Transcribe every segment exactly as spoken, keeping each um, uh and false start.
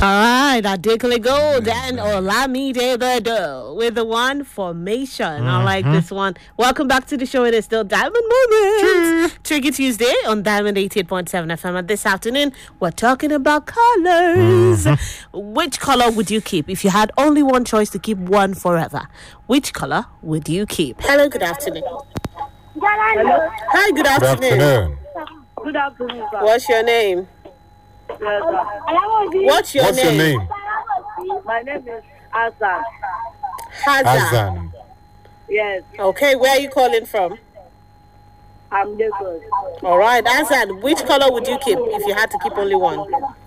right, Adekele Gold and Olamide Bedo with the one formation. Mm-hmm. I like this one. Welcome back to the show. It is still Diamond Moment. Tricky Tuesday on Diamond eighty-eight point seven F M. And this afternoon, we're talking about colors. Mm-hmm. Which color would you keep if you had only one choice to keep one forever? Which color would you keep? Hello, good afternoon. Hello. Hi, good afternoon. Good afternoon. Good afternoon, sir. What's your name? Yes, sir. What's your What's name? your name? My name is Hassan. Hazan. Hazan. Yes, Okay, where are you calling from? I'm Lagos. All right, Hazan, which color would you keep if you had to keep only one?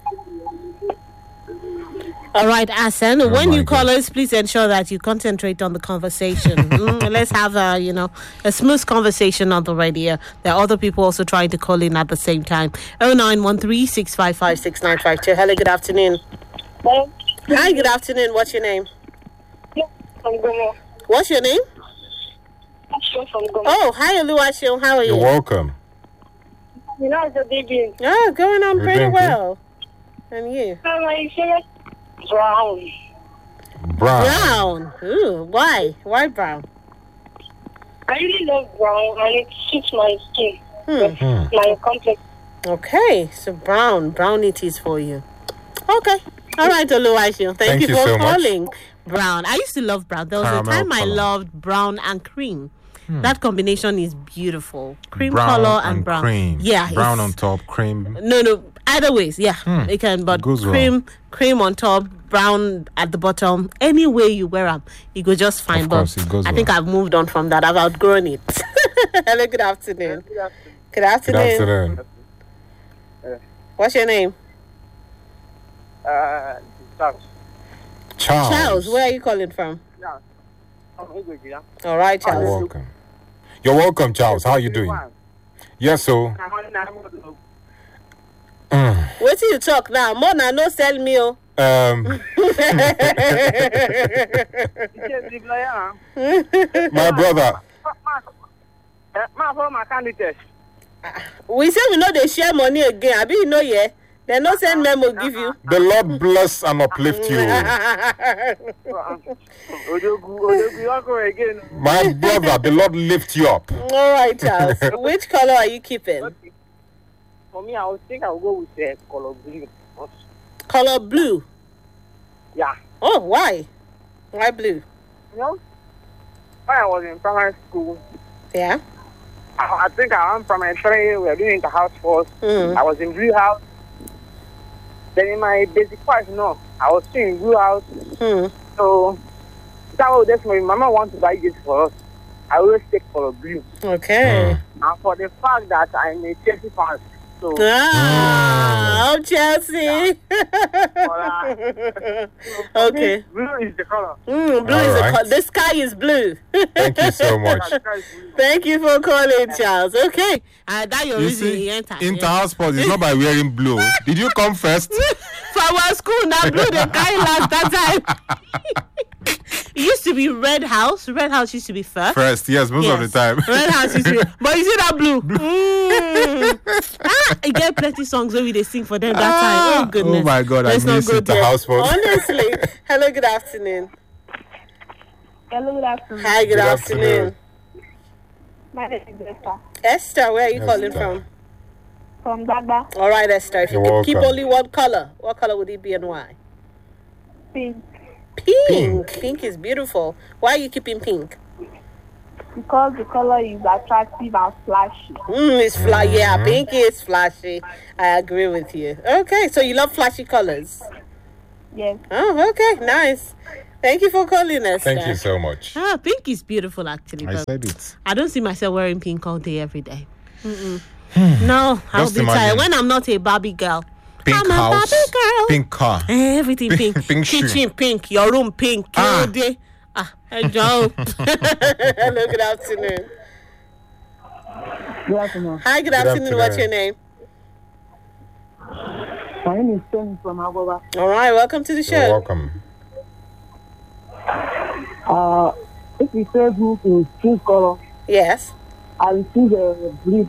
All right, Asen, Oh when my you call God. us, please ensure that you concentrate on the conversation. Mm, let's have a, you know, a smooth conversation on the radio. There are other people also trying to call in at the same time. oh nine one three, six five five, six nine five two. Hello, good afternoon. Hello. Hi, good afternoon. What's your name? From Goma. What's your name? From Goma. Oh, hi, Oluwaseun. How are you? You're welcome. You know, it's a baby. Oh, going on We're pretty doing good. well. And you? My favorite brown. Brown. Brown. Ooh, why? Why brown? I really love brown and it suits my skin. Hmm. Hmm. My complex. Okay, so brown, brown it is for you. Okay, all right, Oluwaseun. Thank, Thank you you for so much. calling. Brown. I used to love brown. There was Caramel a time I color. loved brown and cream. That combination is beautiful. Cream Brown color and, and brown. cream. Yeah, Brown it's- on top, cream. No, no, either ways. Yeah, it can. But Goes well. cream, cream on top, brown at the bottom. Any way you wear them, you go just fine. Of but course, it goes I think well. I've moved on from that. I've outgrown it. Hello, good afternoon. Good Good afternoon. afternoon. What's your name? Uh, Charles. Charles. Where are you calling from? yeah. All right, You're Charles. welcome. You're welcome, Charles. How are you doing? Yes, so. Mm. Wait till you talk now. More now, no sell me. Oh. Um, my brother. My candidate. We say we know they share money again. I be you know yeah. They no send memo give you. The Lord bless and uplift you. My brother, the Lord lift you up. All right, Charles. Which color are you keeping? For me, I would think I would go with the color blue. Color blue. Yeah. Oh, why? Why blue? You know, when I was in primary school, Yeah. I, I think I went primary three, we were doing the house first. Mm. I was in blue house. Then in my basic five, no, I was still in blue house. Hmm. So that was just my mama wants to buy it for us. I always take color blue. Okay. And for the fact that I'm a Chelsea fan, so Ah, oh, Chelsea. Okay. blue is the color. Mm, blue All is the right. color. The sky is blue. Thank you so much. Thank you for calling, Charles. Okay. Uh, that your You reason see, he entered. inter-house sports is not by wearing blue. Did you come first? From our school, now blue the guy last that time. It used to be Red House. Red House used to be first. First, yes, most of the Yes. time. Red House used to be. But you see that blue? Mm. Ah, it get plenty songs where we they sing for them that time. Oh goodness. Oh my God, I Let's not miss go it, the there. house sports. Honestly. Hello, good afternoon. Hello, good afternoon. Hi, good, Good afternoon. afternoon. My name is Esther Esther, where are you Esther. calling from? from Dagba. All right, Esther. If you You're could keep welcome. only one color, what color would it be and why? Pink. Pink. Pink. Pink is beautiful. Why are you keeping pink? Because the color is attractive and flashy. Mm, it's fla- Yeah, pink is flashy. I agree with you. Okay, so you love flashy colors. Yes. Oh, okay, nice. Thank you for calling us. Thank you so much. Ah, pink is beautiful, actually. I But said it. I don't see myself wearing pink all day, every day. Mm-mm. no, I'll Just be tired imagine. when I'm not a Barbie girl. Pink I'm a house, Barbie girl. pink car. Everything pink. Pink shoe. Kitchen pink. Your room pink. Ah. All day. Ah, hey, Joe. Hello, good afternoon. Good afternoon. Hi, good, Good afternoon. What's your afternoon. name? My name is Tony from Agoba. All right, welcome to the You're show. welcome. Uh, if you serve me to choose color, Yes. I will choose a blue.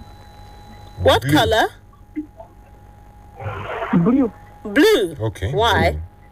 What Blue. color? Blue. Blue. Okay. Why? blue.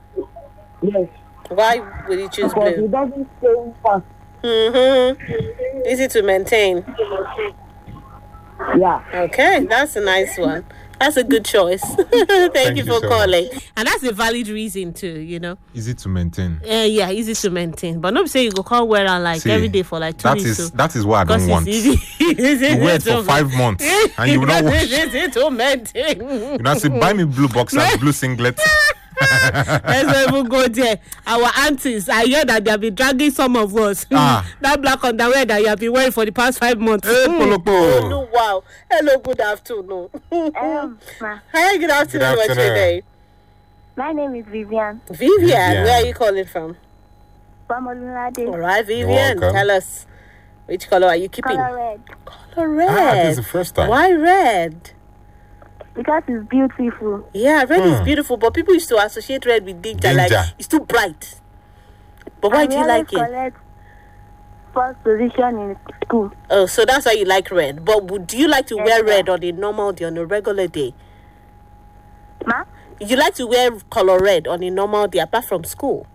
Yes. Why would you choose Because blue? it doesn't stay fast. Mm-hmm. Easy to maintain. Yeah. Okay, that's a nice one. That's a good choice. Thank, Thank you for you so calling. And that's a valid reason too, you know. Easy to maintain. Uh, yeah, easy to maintain. But not say you go call wear and like See, every day for like two that weeks. is so. that is what I don't Because want. it's easy. You wear it for five months and you will not wash. It's easy to maintain. You know, say buy me blue boxers, blue singlet. Let's not even go there. Our aunties, I hear that they have been dragging some of us. Ah. That black underwear that you have been wearing for the past five months. Hey, Mm. Poloko. Oh, no, wow. Hello, good afternoon. Um, ma, Hi, good afternoon. Good What's your afternoon. name? my name is Vivian Vivian. Vivian. Where are you calling from? from All Olunlade. right, Vivian. welcome. Tell us, which color are you keeping? Color red. Color red. Ah, this is the first time. Why red? Because it's beautiful. Yeah, red is Hmm. beautiful, but people used to associate red with danger. Like Danger. it's too bright. But why And do you we like always it? collect first position in school. Oh, so that's why you like red. But would do you like to Yes, wear ma'am. red on a normal day, on a regular day? Ma, You like to wear color red on a normal day apart from school?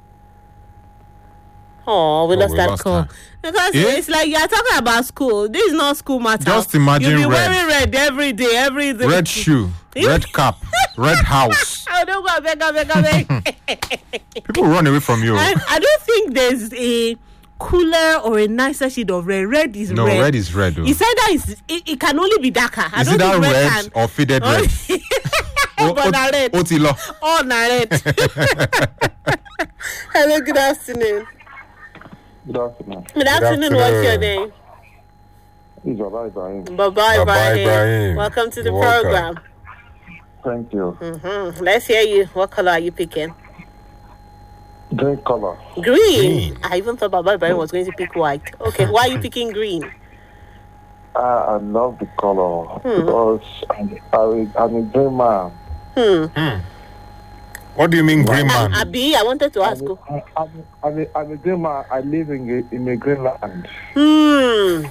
Oh, we Oh, lost we that lost call. her. Because Yeah? it's like you're talking about school. This is not school matter. Just imagine You'll be red. wearing red every day, every day. Red shoe, red cap, red house. I don't go beg, beg, beg, beg. People run away from you. I, I don't think there's a cooler or a nicer shade of red. Red is No, red. red is red. Though. It's either it's, it, it can only be darker. I Is don't it that think red, red can. or faded red? Oh, but na red. Otilo. Oh, na red. Hello, good afternoon. Good afternoon. Good afternoon. What's your afternoon. name? This is Baba Ibrahim. Bye-bye, Bye-bye, Ibrahim. Ibrahim. Welcome to the You're welcome. program. Thank you. Hmm. Let's hear you. What color are you picking? Green color. Green. Green. I even thought Baba Ibrahim was going to pick white. Okay, why are you picking green? I, I love the color because I'm, I, I'm a green man. Hmm. What do you mean, green man? Abi, I wanted to ask I'm, you. a, I'm, a, I'm, a, I'm a green man. I live in a, in a green land. Hmm.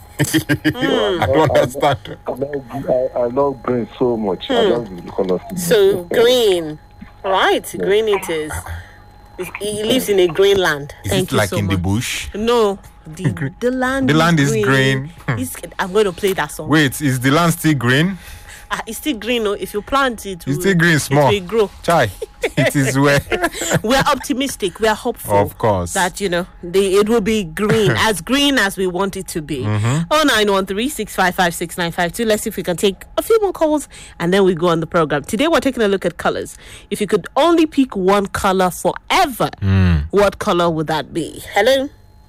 I don't understand. I love, I, I love green so much. I love the color. So green, right? Green it is. He lives in a green land. Is Thank it you like so in much. the bush? No, the the land. The land is green. It's, I'm going to play that song. Wait, is the land still green? Ah, it's still green. Oh, if you plant it, It's still green, small. It will grow. Chai. It is where. We're optimistic. We're hopeful. Of course. That, you know, the, it will be green, as green as we want it to be. Oh nine one three six five five six nine five two. Let's see if we can take a few more calls and then we go on the program. Today we're taking a look at colors. If you could only pick one color forever, what color would that be? Hello?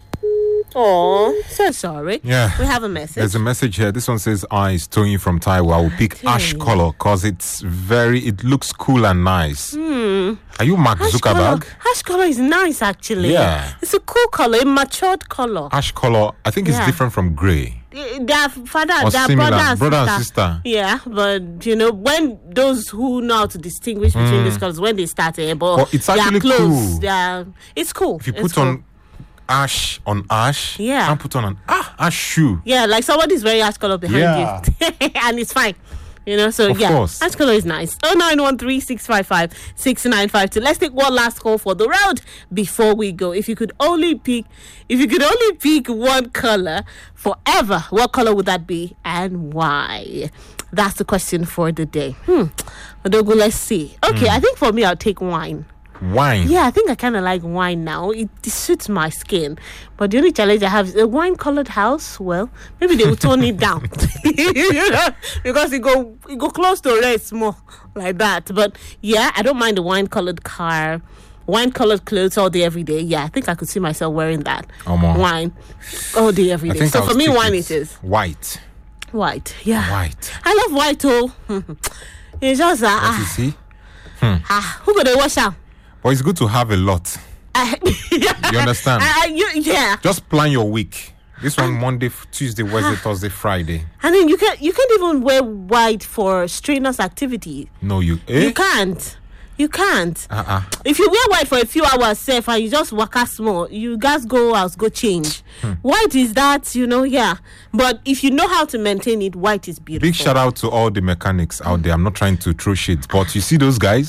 Oh, so sorry. Yeah. We have a message. There's a message here. This one says, I, Tony from Taiwan, I will pick ash Okay. color because it's very, it looks cool and nice. Are you Mark Ash color, Zuckerberg? ash color is nice, actually. Yeah. It's a cool color, a matured color. Ash color, I think it's Yeah. different from gray. Their father, Or their similar, brother, and, brother and sister. sister. Yeah, but you know, when those who know how to distinguish between these colors, when they start, eh, but But it's they are actually close. cool. They are, it's cool. If you It's put cool. on ash on ash, Yeah. and put on an ah, ash shoe. yeah, like somebody's very ash color behind Yeah. you, and it's fine. You know, so Of yeah, course. ash color is nice. Oh nine one three six five five six nine five two. Let's take one last call for the road before we go. If you could only pick, if you could only pick one color forever, what color would that be and why? That's the question for the day. Hmm. Odogu, let's see. Okay, I think for me, I'll take wine. Wine. Yeah, I think I kind of like wine now. It, it suits my skin. But the only challenge I have is a wine-colored house. Well, maybe they will tone it down. You know, because it go it go close to red small like that. But yeah, I don't mind the wine-colored car. Wine-colored clothes all day, every day. Yeah, I think I could see myself wearing that. Omo. Wine all day, every I day. think So I'll for me, stick wine with it is. White. White, yeah. White. I love white, oh. It's just, uh, What you ah, see? ah, who gonna wash out? But it's good to have a lot. You understand? I, I, you, yeah. Just plan your week. This one Monday, f- Tuesday, Wednesday, Thursday, Friday. And then you can you can't even wear white for strenuous activity. No, you. Eh? You can't. You can't. Uh-uh. If you wear white for a few hours safe and you just walk out small, you guys go out, go change. Hmm. White is that, you know, yeah. But if you know how to maintain it, white is beautiful. Big shout out to all the mechanics out there. I'm not trying to throw shit, but you see those guys?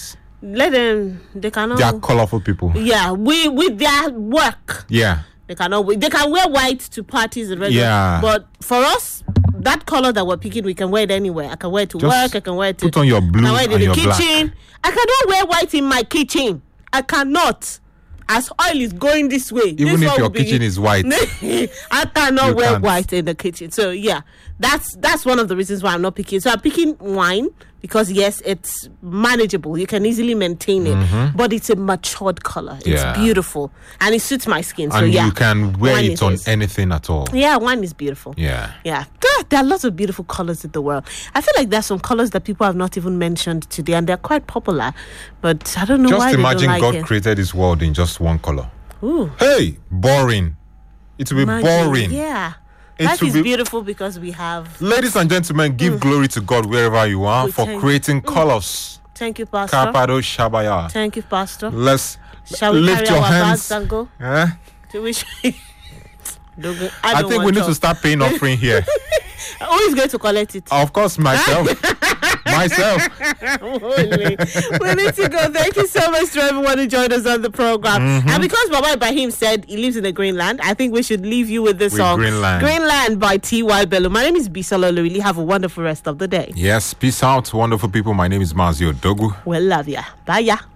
let them. They cannot. They are colorful people. Yeah, we with their work. Yeah. They cannot. They can wear white to parties and regular. Yeah. But for us, that color that we're picking, we can wear it anywhere. I can wear it to Just work. I can wear it to put on your blue I can wear it in and the your black. kitchen. I cannot wear white in my kitchen. I cannot. As oil is going this way. Even this if one your will be- kitchen is white. I cannot You wear can't. white in the kitchen. So yeah, that's that's one of the reasons why I'm not picking. So I'm picking wine because yes, it's manageable. You can easily maintain it, but it's a matured color. It's Yeah. beautiful and it suits my skin. So And yeah, you can wear wine it is on it. anything at all. Yeah, wine is beautiful. Yeah. Yeah, there, there are lots of beautiful colors in the world. I feel like there's some colors that people have not even mentioned today, and they're quite popular. But I don't know why Just they imagine don't like God it. created this world in just one color. Ooh, Hey, boring. It will be imagine. boring. Yeah, It life will is be- beautiful because we have. Ladies and gentlemen, give glory to God wherever you are We for thank- creating colors. Thank you, Pastor. Kapado Shabaya. Thank you, Pastor. Let's Shall we lift carry your our hands. bags and go? Eh? To which? Don't go- I, don't think we want need to. to start paying offering here. Who is going to collect it? Of course, myself. myself. Holy. We need to go. Thank you so much to everyone who joined us on the program. Mm-hmm. And because Baba Ibrahim said he lives in the Greenland, I think we should leave you with this With song. Greenland. Greenland by T Y Bello. My name is Bisola Lurili. Have a wonderful rest of the day. Yes, peace out, wonderful people. My name is Mazio Dogu. We love ya. Bye ya.